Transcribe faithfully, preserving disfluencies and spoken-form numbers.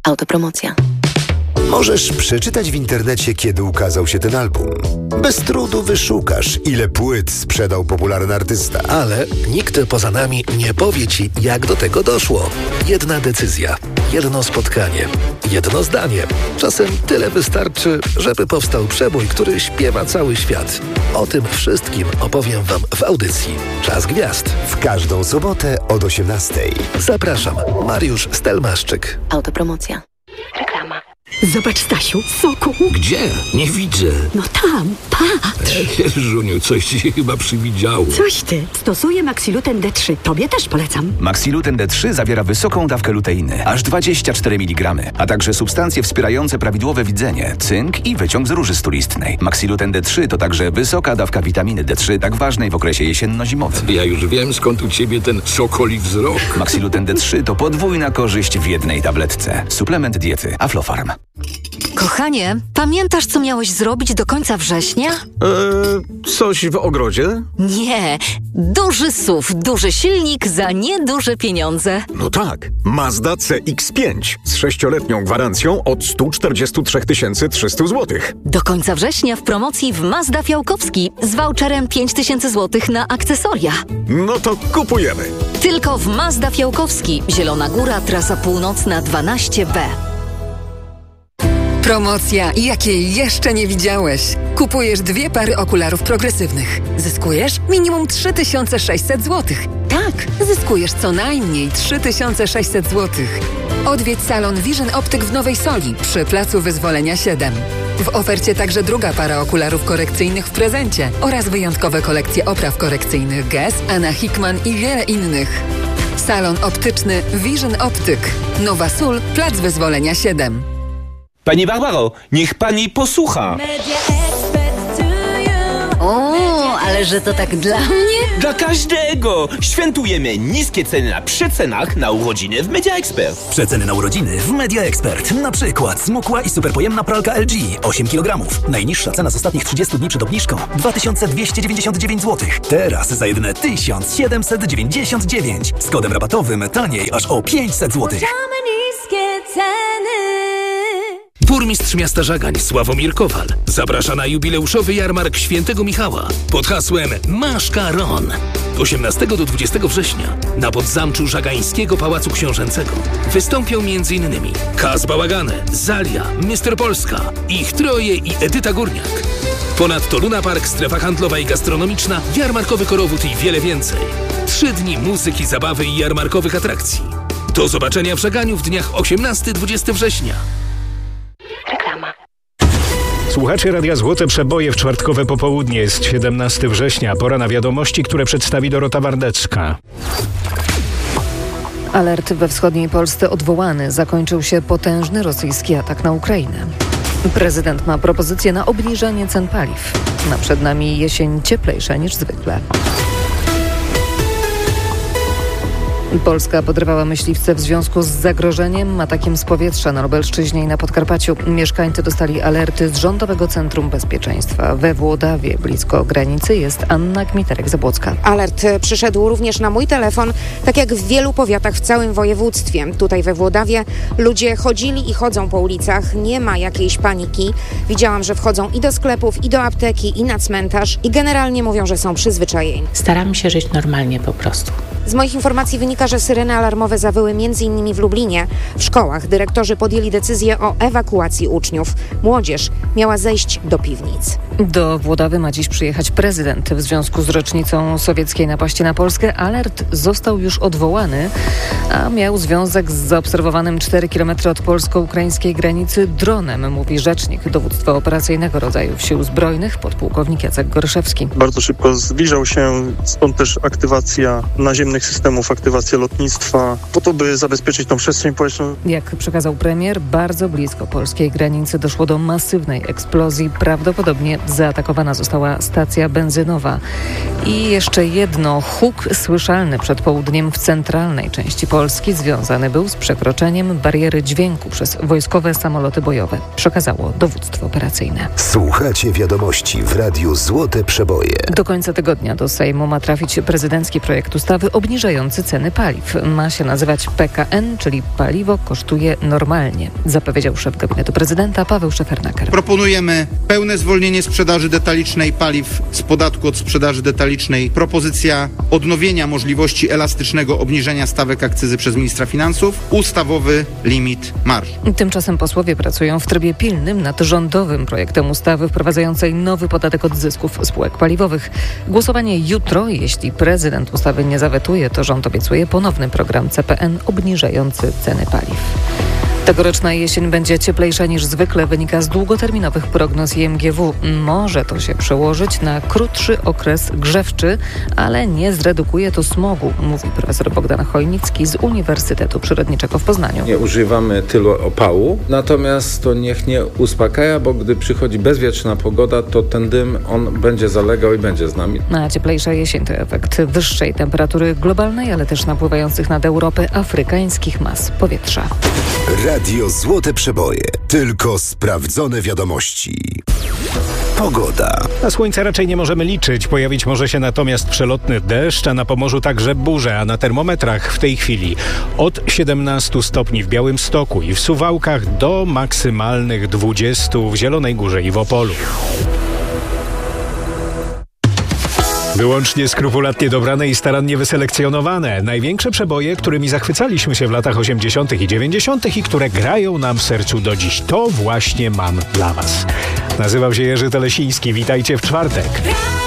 Autopromocja. Możesz przeczytać w internecie, kiedy ukazał się ten album. Bez trudu wyszukasz, ile płyt sprzedał popularny artysta. Ale nikt poza nami nie powie Ci, jak do tego doszło. Jedna decyzja, jedno spotkanie, jedno zdanie. Czasem tyle wystarczy, żeby powstał przebój, który śpiewa cały świat. O tym wszystkim opowiem Wam w audycji Czas Gwiazd. W każdą sobotę od osiemnastej. Zapraszam, Mariusz Stelmaszczyk. Autopromocja. Reklama. Zobacz, Stasiu, soku. Gdzie? Nie widzę. No tam, patrz. Jeżuniu, coś ci się chyba przywidziało. Coś ty. Stosuję Maxiluten D trzy. Tobie też polecam. Maxiluten D trzy zawiera wysoką dawkę luteiny, aż dwadzieścia cztery miligramy, a także substancje wspierające prawidłowe widzenie, cynk i wyciąg z róży stulistnej. Maxiluten D trzy to także wysoka dawka witaminy D trzy, tak ważnej w okresie jesienno-zimowym. Ja już wiem, skąd u ciebie ten sokoli wzrok. Maxiluten D trzy to podwójna korzyść w jednej tabletce. Suplement diety Aflofarm. Kochanie, pamiętasz, co miałeś zrobić do końca września? Eee, coś w ogrodzie? Nie, duży S U V, duży silnik za nieduże pieniądze. No tak, Mazda C X pięć z sześcioletnią gwarancją od sto czterdzieści trzy tysiące trzysta złotych. Do końca września w promocji w Mazda Fiałkowski z voucherem pięć tysięcy złotych na akcesoria. No to kupujemy. Tylko w Mazda Fiałkowski, Zielona Góra, trasa północna dwanaście B. Promocja, jakiej jeszcze nie widziałeś. Kupujesz dwie pary okularów progresywnych. Zyskujesz minimum trzy tysiące sześćset złotych. Tak, zyskujesz co najmniej trzy tysiące sześćset złotych. Odwiedź salon Vision Optyk w Nowej Soli przy Placu Wyzwolenia siedem. W ofercie także druga para okularów korekcyjnych w prezencie oraz wyjątkowe kolekcje opraw korekcyjnych Guess, Anna Hickman i wiele innych. Salon optyczny Vision Optyk. Nowa Sól, Plac Wyzwolenia siedem. Pani Barbaro, niech pani posłucha. O, ale że to tak dla mnie? Dla każdego! Świętujemy niskie ceny na przecenach na urodziny w Media Expert. Przeceny na urodziny w Media Expert. Na przykład smukła i superpojemna pralka L G osiem kilogramów. Najniższa cena z ostatnich trzydziestu dni przed obniżką dwa tysiące dwieście dziewięćdziesiąt dziewięć złotych. Teraz za jedyne tysiąc siedemset dziewięćdziesiąt dziewięć. Z kodem rabatowym taniej aż o pięćset złotych. Niskie ceny. Burmistrz miasta Żagań Sławomir Kowal zaprasza na jubileuszowy jarmark Świętego Michała pod hasłem Maszkaron. osiemnastego do dwudziestego września na podzamczu Żagańskiego Pałacu Książęcego wystąpią m.in. Kaz Bałagane, Zalia, mister Polska, Ich Troje i Edyta Górniak. Ponadto Luna Park, strefa handlowa i gastronomiczna, jarmarkowy korowód i wiele więcej. Trzy dni muzyki, zabawy i jarmarkowych atrakcji. Do zobaczenia w Żaganiu w dniach osiemnastego do dwudziestego września. Reklama. Słuchacze Radia Złote Przeboje w czwartkowe popołudnie. Jest siedemnastego września. Pora na wiadomości, które przedstawi Dorota Wardecka. Alert we wschodniej Polsce odwołany. Zakończył się potężny rosyjski atak na Ukrainę. Prezydent ma propozycję na obniżanie cen paliw. A przed nami jesień cieplejsza niż zwykle. Polska podrywała myśliwce w związku z zagrożeniem atakiem z powietrza na Lubelszczyźnie i na Podkarpaciu. Mieszkańcy dostali alerty z Rządowego Centrum Bezpieczeństwa. We Włodawie, blisko granicy, jest Anna Kmiterek-Zabłocka. Alert przyszedł również na mój telefon, tak jak w wielu powiatach w całym województwie. Tutaj we Włodawie ludzie chodzili i chodzą po ulicach. Nie ma jakiejś paniki. Widziałam, że wchodzą i do sklepów, i do apteki, i na cmentarz i generalnie mówią, że są przyzwyczajeni. Staramy się żyć normalnie po prostu. Z moich informacji wynika, że syreny alarmowe zawyły między innymi w Lublinie. W szkołach dyrektorzy podjęli decyzję o ewakuacji uczniów. Młodzież miała zejść do piwnic. Do Włodawy ma dziś przyjechać prezydent. W związku z rocznicą sowieckiej napaści na Polskę alert został już odwołany, a miał związek z zaobserwowanym cztery kilometry od polsko-ukraińskiej granicy dronem, mówi rzecznik dowództwa operacyjnego rodzajów Sił Zbrojnych, podpułkownik Jacek Goryszewski. Bardzo szybko zbliżał się, stąd też aktywacja naziemnych systemów, aktywacja lotnictwa, po to, by zabezpieczyć tą przestrzeń powietrzną. Jak przekazał premier, bardzo blisko polskiej granicy doszło do masywnej eksplozji, prawdopodobnie Zaatakowana została stacja benzynowa. I jeszcze jedno. Huk słyszalny przed południem w centralnej części Polski związany był z przekroczeniem bariery dźwięku przez wojskowe samoloty bojowe. Przekazało dowództwo operacyjne. Słuchacie wiadomości w Radiu Złote Przeboje. Do końca tygodnia do Sejmu ma trafić prezydencki projekt ustawy obniżający ceny paliw. Ma się nazywać P K N, czyli paliwo kosztuje normalnie, zapowiedział szef gabinetu prezydenta Paweł Szefernaker. Proponujemy pełne zwolnienie sprzedaży detalicznej paliw z podatku od sprzedaży detalicznej. Propozycja odnowienia możliwości elastycznego obniżenia stawek akcyzy przez ministra finansów. Ustawowy limit marż. Tymczasem posłowie pracują w trybie pilnym nad rządowym projektem ustawy wprowadzającej nowy podatek od zysków spółek paliwowych. Głosowanie jutro. Jeśli prezydent ustawy nie zawetuje, to rząd obiecuje ponowny program C P N obniżający ceny paliw. Tegoroczna jesień będzie cieplejsza niż zwykle, wynika z długoterminowych prognoz I M G W. Może to się przełożyć na krótszy okres grzewczy, ale nie zredukuje to smogu, mówi profesor Bogdan Chojnicki z Uniwersytetu Przyrodniczego w Poznaniu. Nie używamy tylu opału, natomiast to niech nie uspokaja, bo gdy przychodzi bezwietrzna pogoda, to ten dym, on będzie zalegał i będzie z nami. A cieplejsza jesień to efekt wyższej temperatury globalnej, ale też napływających nad Europę afrykańskich mas powietrza. Radio Złote Przeboje. Tylko sprawdzone wiadomości. Pogoda. Na słońce raczej nie możemy liczyć. Pojawić może się natomiast przelotny deszcz, a na Pomorzu także burze, a na termometrach w tej chwili od siedemnastu stopni w Białymstoku i w Suwałkach do maksymalnych dwudziestu w Zielonej Górze i w Opolu. Wyłącznie skrupulatnie dobrane i starannie wyselekcjonowane. Największe przeboje, którymi zachwycaliśmy się w latach osiemdziesiątych i dziewięćdziesiątych i które grają nam w sercu do dziś. To właśnie mam dla Was. Nazywam się Jerzy Telesiński. Witajcie w czwartek.